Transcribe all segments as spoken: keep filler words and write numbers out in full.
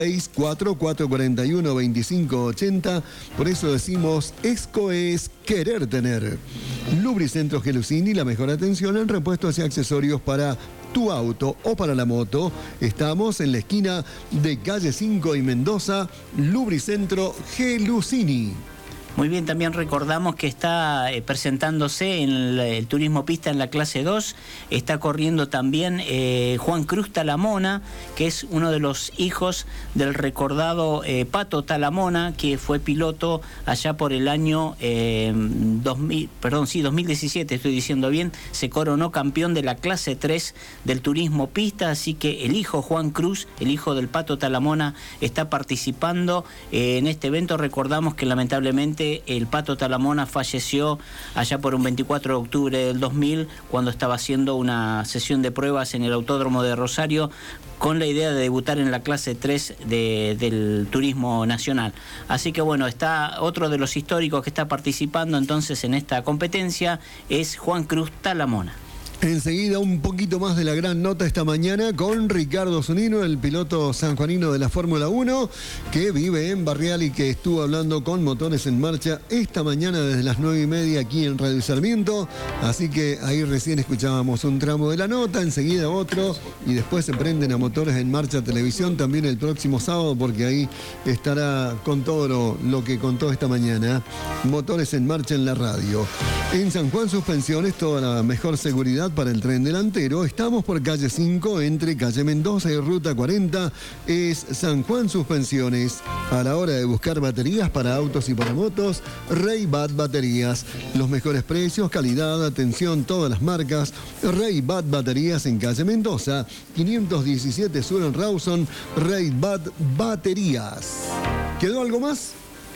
seis cuatro cuatro cuatro uno dos cinco ocho cero. Por eso decimos, ESCO es querer tener. Lubricentro Gelusini, la mejor atención en repuestos y accesorios para tu auto o para la moto. Estamos en la esquina de calle cinco y Mendoza. Lubricentro Gelusini. Muy bien, también recordamos que está eh, presentándose en el, el turismo pista en la clase dos, está corriendo también eh, Juan Cruz Talamona, que es uno de los hijos del recordado eh, Pato Talamona, que fue piloto allá por el año eh, dos mil, perdón, sí, dos mil diecisiete, estoy diciendo bien, se coronó campeón de la clase tres del turismo pista, así que el hijo Juan Cruz, el hijo del Pato Talamona, está participando eh, en este evento. Recordamos que lamentablemente el Pato Talamona falleció allá por un veinticuatro de octubre del dos mil, cuando estaba haciendo una sesión de pruebas en el Autódromo de Rosario con la idea de debutar en la clase tres de, del turismo nacional. Así que bueno, está otro de los históricos que está participando entonces en esta competencia, es Juan Cruz Talamona. Enseguida un poquito más de la gran nota esta mañana con Ricardo Zunino, el piloto sanjuanino de la Fórmula uno, que vive en Barrial y que estuvo hablando con Motores en Marcha esta mañana desde las nueve y media aquí en Radio Sarmiento. Así que ahí recién escuchábamos un tramo de la nota, enseguida otro, y después se prenden a Motores en Marcha Televisión también el próximo sábado, porque ahí estará con todo lo, lo que contó esta mañana. Motores en Marcha en la radio. En San Juan Suspensiones, toda la mejor seguridad para el tren delantero. Estamos por calle cinco, entre calle Mendoza y ruta cuarenta. Es San Juan Suspensiones. A la hora de buscar baterías para autos y para motos, Rey-Bat Baterías. Los mejores precios, calidad, atención, todas las marcas. Rey-Bat Baterías en calle Mendoza, quinientos diecisiete Sur en Rawson. Rey-Bat Baterías. ¿Quedó algo más?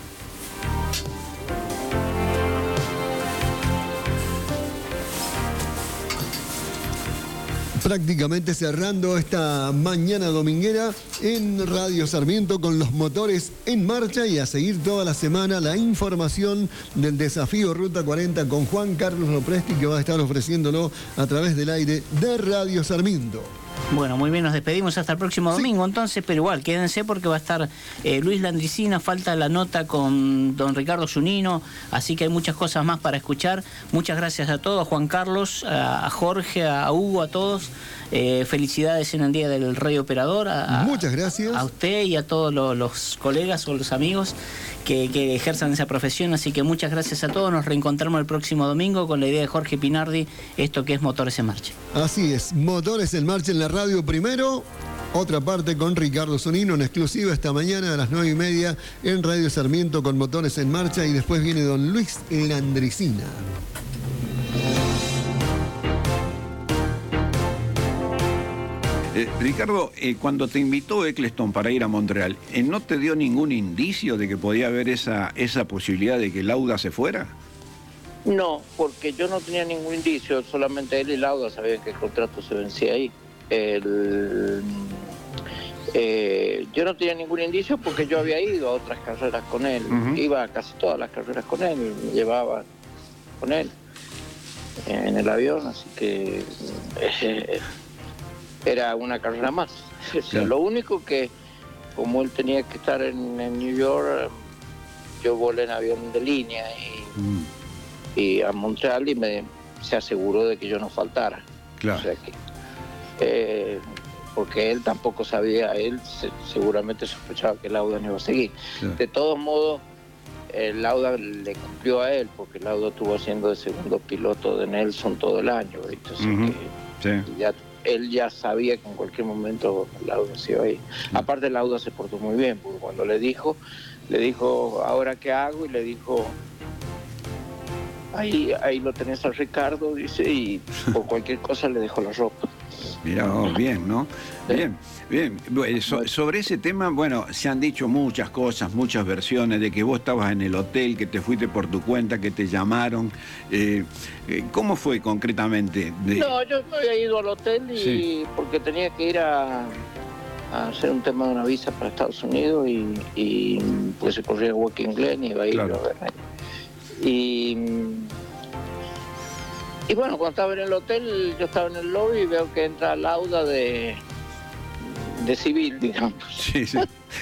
Prácticamente cerrando esta mañana dominguera en Radio Sarmiento con los motores en marcha, y a seguir toda la semana la información del desafío Ruta cuarenta con Juan Carlos Lopresti, que va a estar ofreciéndolo a través del aire de Radio Sarmiento. Bueno, muy bien, nos despedimos hasta el próximo domingo, sí. Entonces, pero igual, quédense porque va a estar eh, Luis Landricina, falta la nota con don Ricardo Zunino, así que hay muchas cosas más para escuchar. Muchas gracias a todos, a Juan Carlos, a, a Jorge, a Hugo, a todos. Eh, felicidades en el Día del Radio Operador. A, muchas gracias. A usted y a todos los, los colegas o los amigos que, que ejerzan esa profesión, así que muchas gracias a todos. Nos reencontramos el próximo domingo con la idea de Jorge Pinardi, esto que es Motores en Marcha. Así es, Motores en Marcha en la radio primero, otra parte con Ricardo Zunino en exclusiva esta mañana a las nueve y media en Radio Sarmiento con Motores en Marcha, y después viene don Luis Landricina. Eh, Ricardo, eh, cuando te invitó Eccleston para ir a Montreal, eh, ¿no te dio ningún indicio de que podía haber esa, esa posibilidad de que Lauda se fuera? No, porque yo no tenía ningún indicio, solamente él y Lauda sabían que el contrato se vencía ahí. El, eh, yo no tenía ningún indicio porque yo había ido a otras carreras con él, uh-huh. Iba a casi todas las carreras con él, me llevaba con él en el avión, así que eh, era una carrera más. O sea, sí. Lo único que, como él tenía que estar en, en New York, yo volé en avión de línea y, mm. y a Montreal, y me, se aseguró de que yo no faltara. Claro. O sea que, eh, porque él tampoco sabía, él se, seguramente sospechaba que Lauda no iba a seguir. Claro. De todos modos, el Lauda le cumplió a él, porque Lauda estuvo haciendo de segundo piloto de Nelson todo el año. Entonces, uh-huh. que sí. ya, él ya sabía que en cualquier momento Lauda se iba a ir. Uh-huh. Aparte, Lauda se portó muy bien, porque cuando le dijo, le dijo, ¿ahora qué hago? Y le dijo, ahí, ahí lo tenés al Ricardo, dice, y por cualquier cosa le dejó la ropa. Mirá, oh, bien, ¿no? Bien, bien. So, sobre ese tema, bueno, se han dicho muchas cosas, muchas versiones de que vos estabas en el hotel, que te fuiste por tu cuenta, que te llamaron. Eh, ¿Cómo fue concretamente? De... No, yo había ido al hotel y sí. porque tenía que ir a, a hacer un tema de una visa para Estados Unidos y, y pues se corría Walking Glen y iba a ir claro. a ver. Y... Y bueno, cuando estaba en el hotel, yo estaba en el lobby y veo que entra Lauda de, de civil, digamos. Sí, sí.